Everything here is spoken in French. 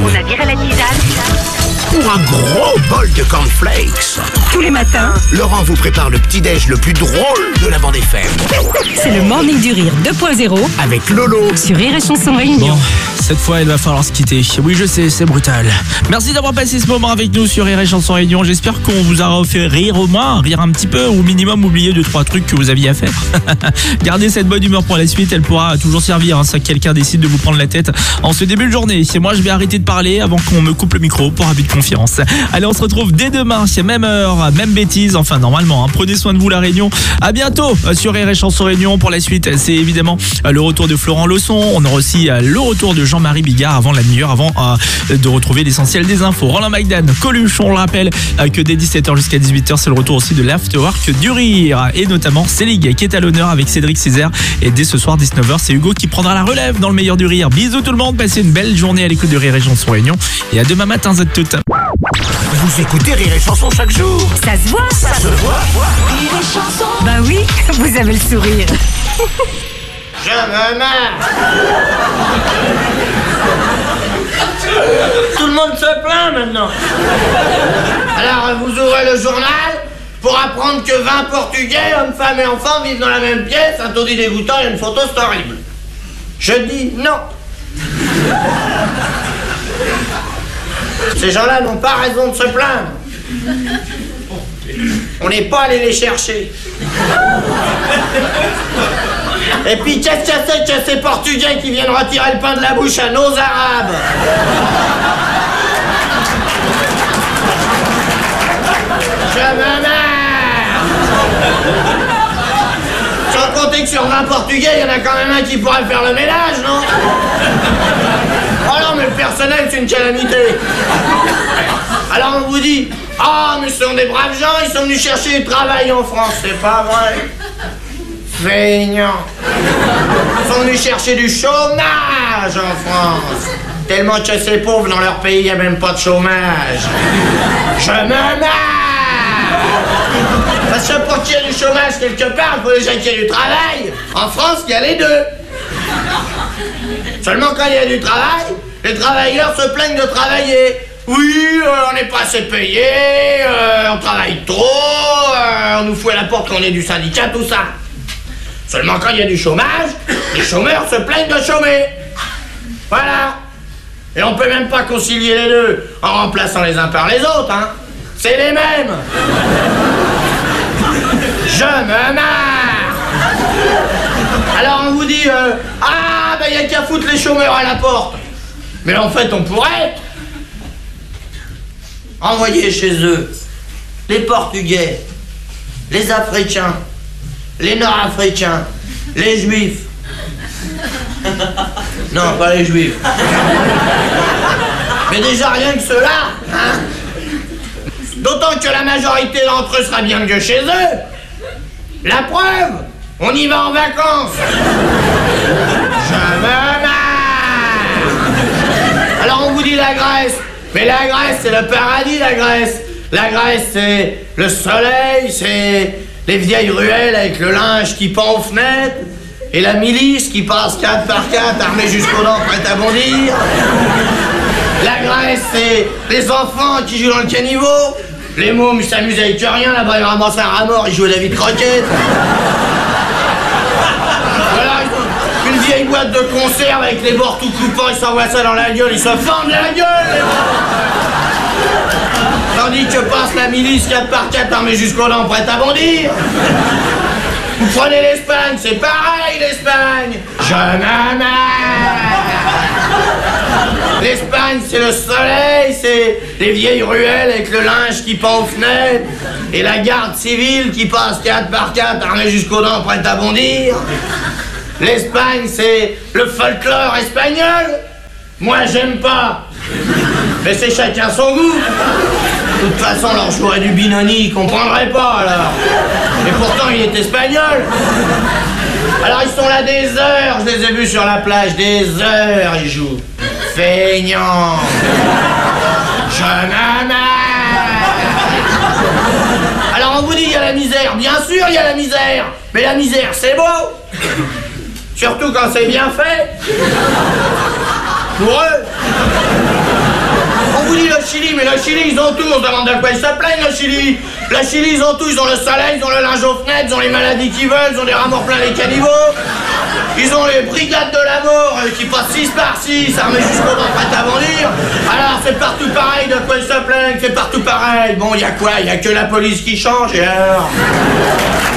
On a viré la tisane. Pour un gros bol de cornflakes. Tous les matins, Laurent vous prépare le petit-déj le plus drôle de la bande FM. c'est le Morning du Rire 2.0 Avec Lolo. sur Rire et Chanson Réunion. Bon, cette fois, il va falloir se quitter. Oui, je sais, c'est brutal. Merci d'avoir passé ce moment avec nous sur Rire et Chanson Réunion. J'espère qu'on vous aura fait rire au moins, rire un petit peu, ou au minimum oublier 2-3 trucs que vous aviez à faire. Gardez cette bonne humeur pour la suite, elle pourra toujours servir si quelqu'un décide de vous prendre la tête en ce début de journée. Et moi, je vais arrêter de parler avant qu'on me coupe le micro pour abus de confiance. Allez, on se retrouve dès demain, même heure, même bêtise, enfin normalement. Prenez soin de vous, la Réunion. À bientôt sur Rire et Chanson Réunion. Pour la suite, c'est évidemment le retour de Florent Leçon. On aura aussi le retour de Jean-Marie Bigard avant la demi-heure, avant de retrouver l'essentiel des infos. Roland McDan, Coluche, on le rappelle que dès 17h jusqu'à 18h, c'est le retour aussi de l'Afterwork du Rire. Et notamment Célig qui est à l'honneur avec Cédric Césaire. Et dès ce soir, 19h, c'est Hugo qui prendra la relève dans le meilleur du rire. Bisous tout le monde, passez une belle journée à l'écoute de Rire et Chanson Réunion. Et à demain matin, à toutes. Vous écoutez Rire et Chanson chaque jour. Ça se voit, Ça se voit. Rire et Chanson. Bah oui, vous avez le sourire. Je me marre. Tout le monde se plaint maintenant. Alors vous ouvrez le journal pour apprendre que 20 Portugais, hommes, femmes et enfants, vivent dans la même pièce, un taudis dégoûtant et une photo, c'est horrible. Je dis non. Ces gens-là n'ont pas raison de se plaindre. On n'est pas allé les chercher. Et puis qu'est-ce que c'est que ces Portugais qui viennent retirer le pain de la bouche à nos Arabes? Je me marre. Sans compter que sur 20 Portugais, il y en a quand même un qui pourrait faire le ménage, non? Oh non, mais le personnel, c'est une calamité. Alors on vous dit, ah, mais ce sont des braves gens, ils sont venus chercher du travail en France. C'est pas vrai. Feignants. Ils sont venus chercher du chômage en France. Tellement que ces pauvres, dans leur pays, il n'y a même pas de chômage. Je me marre. Parce que pour qu'il y ait du chômage quelque part, il faut déjà qu'il y ait du travail. En France, il y a les deux. Seulement quand il y a du travail, les travailleurs se plaignent de travailler. Oui, on n'est pas assez payé, on travaille trop, on nous fout à la porte quand on est du syndicat, tout ça. Seulement quand il y a du chômage, les chômeurs se plaignent de chômer. Voilà. Et on peut même pas concilier les deux en remplaçant les uns par les autres, hein. C'est les mêmes. Je me marre. Alors on vous dit, ah, ben y a qu'à foutre les chômeurs à la porte. Mais en fait, on pourrait envoyer chez eux les Portugais, les Africains, les Nord-Africains, les Juifs. Non, pas les Juifs. Mais déjà rien que ceux-là, hein. D'autant que la majorité d'entre eux sera bien mieux chez eux. La preuve, on y va en vacances. Je me marre. Alors on vous dit la Grèce. Mais la Grèce, c'est le paradis, la Grèce. La Grèce, c'est le soleil, c'est les vieilles ruelles avec le linge qui pend aux fenêtres, et la milice qui passe 4 par 4, armée jusqu'aux dents, prête à bondir. La Grèce, c'est les enfants qui jouent dans le caniveau. Les mômes, ils s'amusent avec rien, là-bas, ils ramassent un rat mort, ils jouent à David Croquette. Voilà, une vieille boîte de conserve avec les bords tout coupants, ils s'envoient ça dans la gueule, ils se fendent la gueule. Tandis que passe la milice 4 par 4 armée jusqu'aux dents, prête à bondir. Vous prenez l'Espagne, c'est pareil l'Espagne. Je me marre. L'Espagne, c'est le soleil, c'est les vieilles ruelles avec le linge qui pend aux fenêtres, et la garde civile qui passe 4 par 4 armée jusqu'aux dents, prête à bondir. L'Espagne, c'est le folklore espagnol. Moi, j'aime pas. Mais c'est chacun son goût. De toute façon, leur jouerait du Binoni, ils comprendraient pas, alors. Et pourtant, il est espagnol. Alors, ils sont là des heures, je les ai vus sur la plage, des heures, ils jouent. Feignants. Je me marre. Alors, on vous dit, il y a la misère. Bien sûr, il y a la misère. Mais la misère, c'est beau. Surtout quand c'est bien fait. Pour eux. le Chili, ils ont tout, on se demande de quoi ils se plaignent, le Chili. Le Chili, ils ont tout, ils ont le soleil, ils ont le linge aux fenêtres, ils ont les maladies qu'ils veulent, ils ont des rameaux plein les caniveaux. Ils ont les brigades de la mort qui passent 6 par 6, armés jusqu'au dents prêts à bondir. Alors c'est partout pareil, de quoi ils se plaignent, c'est partout pareil. Bon, y a quoi? Y a que la police qui change et alors